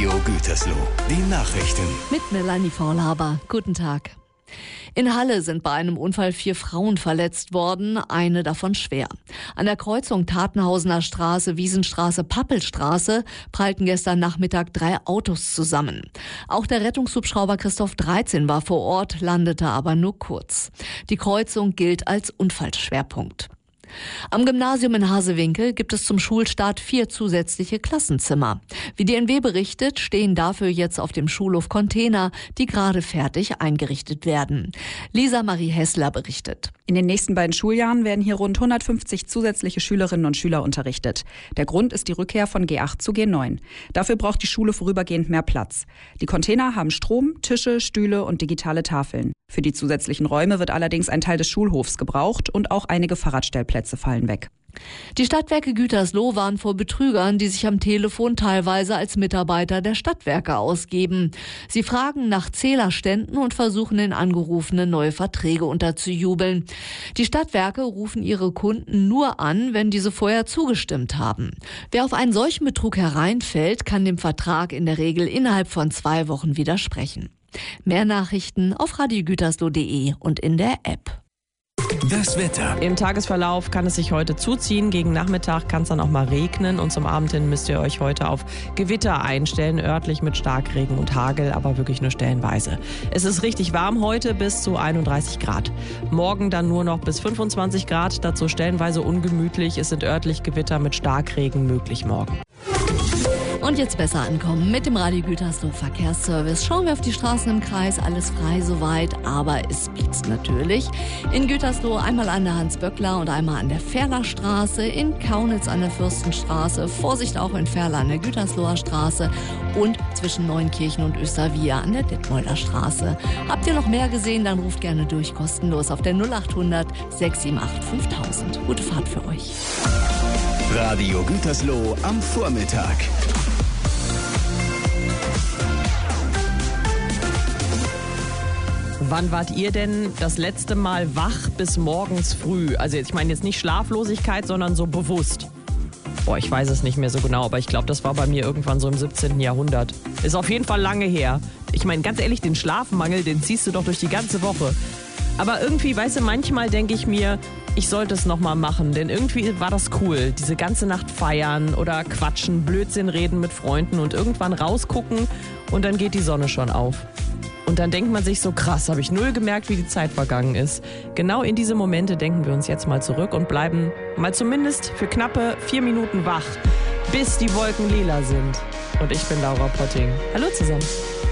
Radio Gütersloh, die Nachrichten. Mit Melanie Vorlaber. Guten Tag. In Halle sind bei einem Unfall 4 Frauen verletzt worden, eine davon schwer. An der Kreuzung Tatenhausener Straße, Wiesenstraße, Pappelstraße prallten gestern Nachmittag 3 Autos zusammen. Auch der Rettungshubschrauber Christoph 13 war vor Ort, landete aber nur kurz. Die Kreuzung gilt als Unfallschwerpunkt. Am Gymnasium in Hasewinkel gibt es zum Schulstart 4 zusätzliche Klassenzimmer. Wie die NW berichtet, stehen dafür jetzt auf dem Schulhof Container, die gerade fertig eingerichtet werden. Lisa Marie Hessler berichtet. In den nächsten beiden Schuljahren werden hier rund 150 zusätzliche Schülerinnen und Schüler unterrichtet. Der Grund ist die Rückkehr von G8 zu G9. Dafür braucht die Schule vorübergehend mehr Platz. Die Container haben Strom, Tische, Stühle und digitale Tafeln. Für die zusätzlichen Räume wird allerdings ein Teil des Schulhofs gebraucht und auch einige Fahrradstellplätze fallen weg. Die Stadtwerke Gütersloh warnen vor Betrügern, die sich am Telefon teilweise als Mitarbeiter der Stadtwerke ausgeben. Sie fragen nach Zählerständen und versuchen den Angerufenen neue Verträge unterzujubeln. Die Stadtwerke rufen ihre Kunden nur an, wenn diese vorher zugestimmt haben. Wer auf einen solchen Betrug hereinfällt, kann dem Vertrag in der Regel innerhalb von 2 Wochen widersprechen. Mehr Nachrichten auf radiogütersloh.de und in der App. Das Wetter. Im Tagesverlauf kann es sich heute zuziehen. Gegen Nachmittag kann es dann auch mal regnen. Und zum Abend hin müsst ihr euch heute auf Gewitter einstellen. Örtlich mit Starkregen und Hagel, aber wirklich nur stellenweise. Es ist richtig warm heute, bis zu 31 Grad. Morgen dann nur noch bis 25 Grad. Dazu stellenweise ungemütlich. Es sind örtlich Gewitter mit Starkregen möglich morgen. Und jetzt besser ankommen mit dem Radio Gütersloh Verkehrsservice. Schauen wir auf die Straßen im Kreis, alles frei soweit, aber es blitzt natürlich. In Gütersloh einmal an der Hans-Böckler und einmal an der Ferlerstraße, in Kaunitz an der Fürstenstraße, Vorsicht auch in Ferler an der Gütersloher Straße und zwischen Neunkirchen und Österwier an der Detmolder Straße. Habt ihr noch mehr gesehen, dann ruft gerne durch, kostenlos auf der 0800 678 5000. Gute Fahrt für euch. Radio Gütersloh am Vormittag. Wann wart ihr denn das letzte Mal wach bis morgens früh? Also ich meine jetzt nicht Schlaflosigkeit, sondern so bewusst. Ich weiß es nicht mehr so genau, aber ich glaube, das war bei mir irgendwann so im 17. Jahrhundert. Ist auf jeden Fall lange her. Ich meine, ganz ehrlich, den Schlafmangel, den ziehst du doch durch die ganze Woche. Aber irgendwie, weißt du, manchmal denke ich mir, ich sollte es nochmal machen, denn irgendwie war das cool. Diese ganze Nacht feiern oder quatschen, Blödsinn reden mit Freunden und irgendwann rausgucken und dann geht die Sonne schon auf. Und dann denkt man sich so, krass, habe ich null gemerkt, wie die Zeit vergangen ist. Genau in diese Momente denken wir uns jetzt mal zurück und bleiben mal zumindest für knappe 4 Minuten wach, bis die Wolken lila sind. Und ich bin Laura Potting. Hallo zusammen.